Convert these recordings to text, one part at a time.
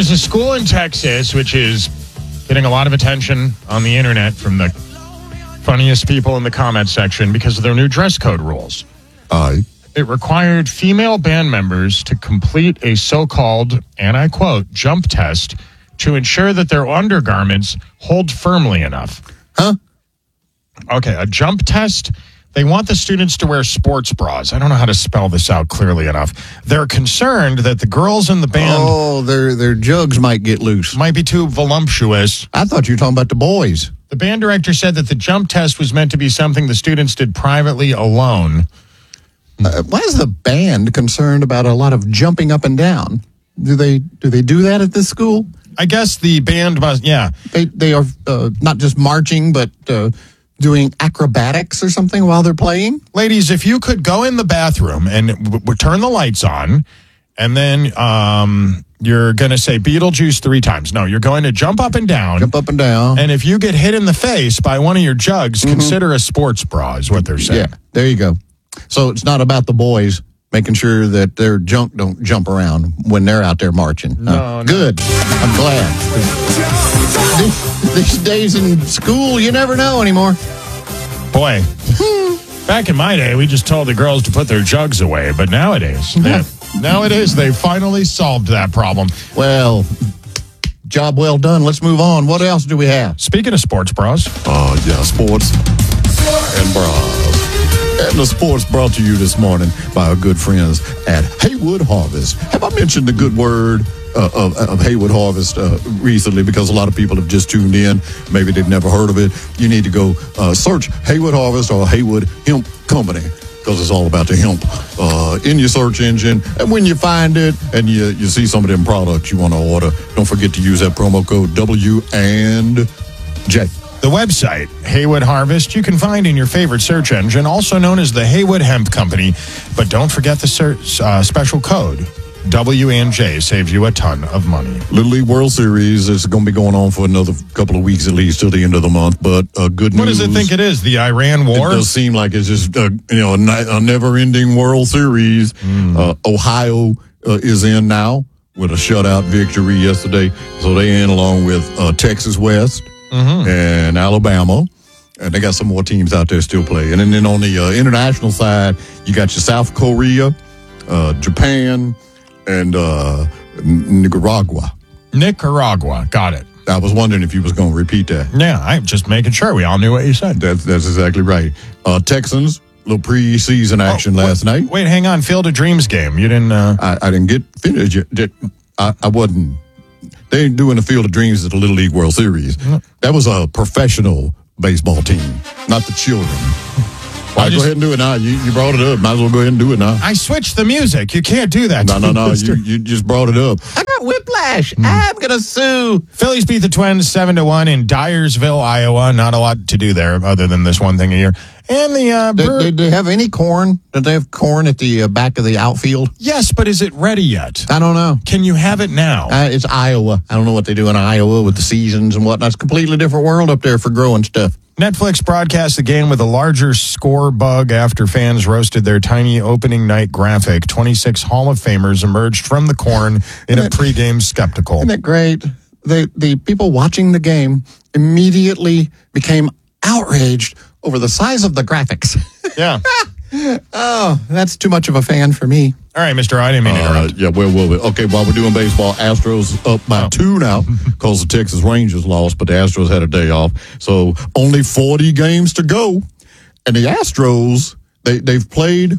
there's a school in Texas which is getting a lot of attention on the internet from the funniest people in the comments section because of their new dress code rules. It required female band members to complete a so-called, and I quote, jump test to ensure that their undergarments hold firmly enough. Huh? Okay, a jump test. They want the students to wear sports bras. I don't know how to spell this out clearly enough. They're concerned that the girls in the band... Oh, their jugs might get loose. Might be too voluptuous. I thought you were talking about the boys. The band director said that the jump test was meant to be something the students did privately alone. Why is the band concerned about a lot of jumping up and down? Do they do that at this school? I guess the band must, yeah. They are not just marching, but doing acrobatics or something while they're playing? Ladies, if you could go in the bathroom and turn the lights on, and then you're going to say Beetlejuice 3 times. No, you're going to jump up and down. Jump up and down. And if you get hit in the face by one of your jugs, consider a sports bra is what they're saying. Yeah, there you go. So it's not about the boys making sure that their junk don't jump around when they're out there marching. No. Good. I'm glad. These days in school, you never know anymore. Boy, back in my day, we just told the girls to put their jugs away. But nowadays, they finally solved that problem. Well, job well done. Let's move on. What else do we have? Speaking of sports bras. Yeah, sports and bras. And the sports brought to you this morning by our good friends at Haywood Harvest. Have I mentioned the good word of Haywood Harvest recently? Because a lot of people have just tuned in. Maybe they've never heard of it. You need to go search Haywood Harvest or Haywood Hemp Company, because it's all about the hemp in your search engine. And when you find it and you see some of them products you want to order, don't forget to use that promo code W&J. The website, Haywood Harvest, you can find in your favorite search engine, also known as the Haywood Hemp Company. But don't forget the special code. W&J saves you a ton of money. Little League World Series is going to be going on for another couple of weeks at least till the end of the month. But good news. What does it think it is? The Iran War? It does seem like it's just a never-ending World Series. Ohio is in now with a shutout victory yesterday, so they in along with Texas West and Alabama. And they got some more teams out there still playing. And then on the international side, you got your South Korea, Japan, and Nicaragua. Nicaragua. Got it. I was wondering if you was going to repeat that. Yeah, I'm just making sure we all knew what you said. That's exactly right. Texans, little preseason action last night. Wait, hang on. Field of Dreams game. You didn't... I didn't get finished yet. I wasn't... They ain't doing the Field of Dreams at the Little League World Series. That was a professional baseball team, not the children. Go ahead and do it now. You brought it up. Might as well go ahead and do it now. I switched the music. You can't do that. No. You just brought it up. I got whiplash. I'm going to sue. Phillies beat the Twins 7-1 in Dyersville, Iowa. Not a lot to do there other than this one thing a year. And Did they have any corn? Did they have corn at the back of the outfield? Yes, but is it ready yet? I don't know. Can you have it now? It's Iowa. I don't know what they do in Iowa with the seasons and whatnot. It's a completely different world up there for growing stuff. Netflix broadcast the game with a larger score bug after fans roasted their tiny opening night graphic. 26 Hall of Famers emerged from the corn in a pregame spectacle. Isn't that great? The people watching the game immediately became outraged over the size of the graphics. Yeah. Oh, that's too much of a fan for me. All right, Mr. I didn't mean to interrupt. Yeah, where will we? Okay, while we're doing baseball, Astros up by 2 now because the Texas Rangers lost, but the Astros had a day off. So only 40 games to go. And the Astros, they've played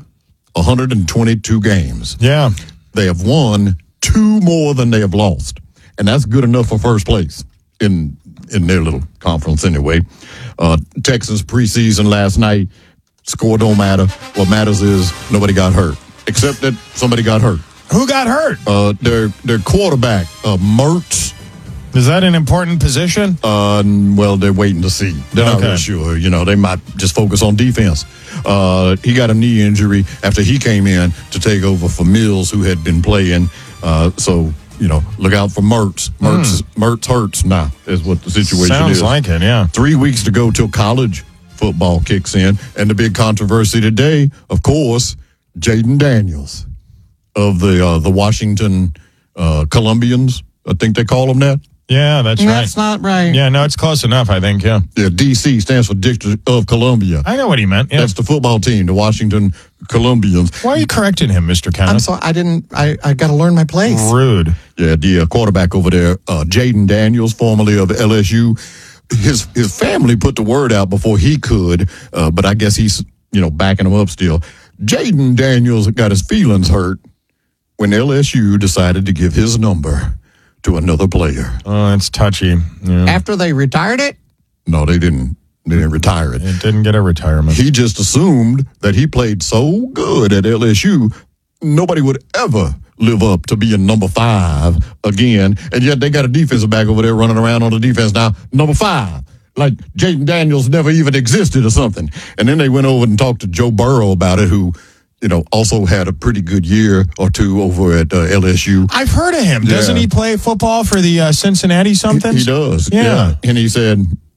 122 games. Yeah. They have won 2 more than they have lost. And that's good enough for first place in their little conference anyway. Texas preseason last night, score don't matter. What matters is nobody got hurt, except that somebody got hurt. Who got hurt? Their quarterback, Mertz. Is that an important position? Well, they're waiting to see. They're not really sure. They might just focus on defense. He got a knee injury after he came in to take over for Mills, who had been playing. So, look out for Mertz. Mertz hurts now, is what the situation Sounds is. Sounds like it, yeah. 3 weeks to go till college football kicks in. And the big controversy today, of course, Jaden Daniels of the Washington Columbians. I think they call them that. Yeah, that's right. That's not right. Yeah, no, it's close enough, I think, yeah. Yeah, DC stands for District of Columbia. I know what he meant, yeah. That's the football team, the Washington Columbians. Why are you correcting him, Mr. Kenneth? I'm sorry, I got to learn my place. Rude. Yeah, the quarterback over there, Jaden Daniels, formerly of LSU, his family put the word out before he could, but I guess he's, backing him up still. Jaden Daniels got his feelings hurt when LSU decided to give his number to another player. Oh, it's touchy. Yeah. After they retired it? No, they didn't. They didn't retire it. It didn't get a retirement. He just assumed that he played so good at LSU, nobody would ever live up to being number 5 again. And yet they got a defensive back over there running around on the defense now, number 5. Like Jaden Daniels never even existed or something. And then they went over and talked to Joe Burrow about it, who also had a pretty good year or two over at LSU. I've heard of him. Yeah. Doesn't he play football for the Cincinnati something? He does. Yeah. And he said,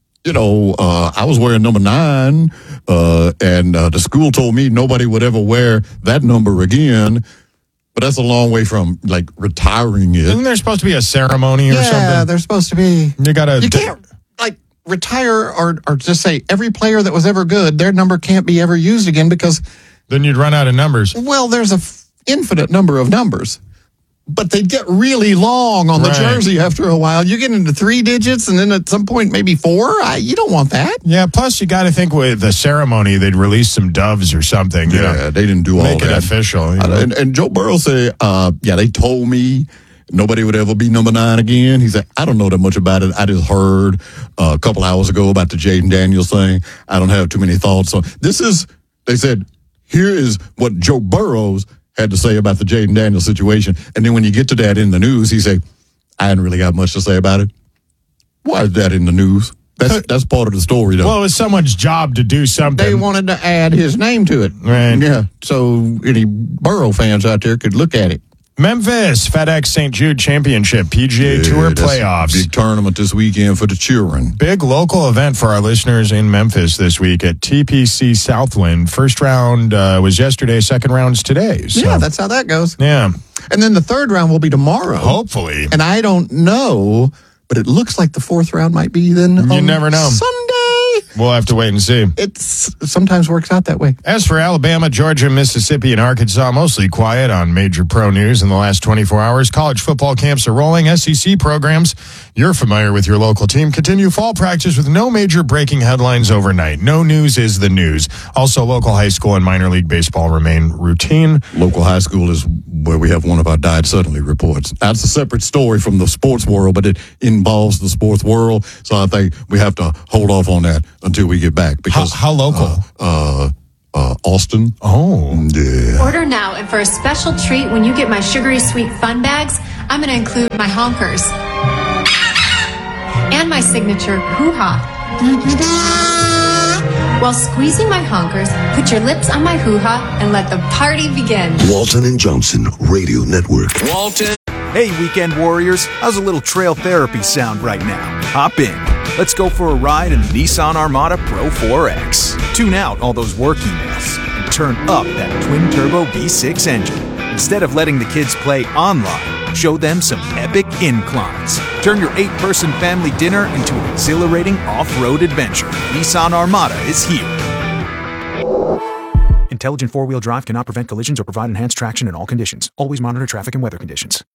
I was wearing number 9, and the school told me nobody would ever wear that number again. But that's a long way from, retiring it. Isn't there supposed to be a ceremony or something? Yeah, there's supposed to be. You can't, retire or just say every player that was ever good, their number can't be ever used again because... Then you'd run out of numbers. Well, there's an infinite number of numbers. But they get really long on the jersey after a while. You get into 3 digits and then at some point maybe 4. You don't want that. Yeah, plus you got to think with the ceremony, they'd release some doves or something. Yeah, they didn't do all that. Make it official. And Joe Burrow said, they told me nobody would ever be number 9 again. He said, I don't know that much about it. I just heard a couple hours ago about the Jaden Daniels thing. I don't have too many thoughts on this. They said, here is what Joe Burrows had to say about the Jaden Daniels situation. And then when you get to that in the news, he said, I hadn't really got much to say about it. Why is that in the news? That's part of the story, though. Well, it's someone's job to do something. They wanted to add his name to it. Right. Yeah. So any Burrow fans out there could look at it. Memphis, FedEx St. Jude Championship, PGA Tour playoffs. Big tournament this weekend for the children. Big local event for our listeners in Memphis this week at TPC Southwind. First round was yesterday, second round's today. So. Yeah, that's how that goes. Yeah. And then the third round will be tomorrow. Hopefully. And I don't know, but it looks like the fourth round might be then you never know. Sunday. We'll have to wait and see. It sometimes works out that way. As for Alabama, Georgia, Mississippi, and Arkansas, mostly quiet on major pro news in the last 24 hours. College football camps are rolling. SEC programs, you're familiar with your local team, continue fall practice with no major breaking headlines overnight. No news is the news. Also, local high school and minor league baseball remain routine. Local high school is where we have one of our died suddenly reports. That's a separate story from the sports world, but it involves the sports world. So I think we have to hold off on that until we get back. Because how local? Austin. Oh. Yeah. Order now, and for a special treat, when you get my sugary sweet fun bags, I'm going to include my honkers and my signature hoo-ha. While squeezing my honkers, put your lips on my hoo-ha and let the party begin. Walton and Johnson Radio Network. Walton. Hey, weekend warriors. How's a little trail therapy sound right now? Hop in. Let's go for a ride in the Nissan Armada Pro 4X. Tune out all those work emails and turn up that twin-turbo V6 engine. Instead of letting the kids play online, show them some epic inclines. Turn your 8-person family dinner into an exhilarating off-road adventure. Nissan Armada is here. Intelligent four-wheel drive cannot prevent collisions or provide enhanced traction in all conditions. Always monitor traffic and weather conditions.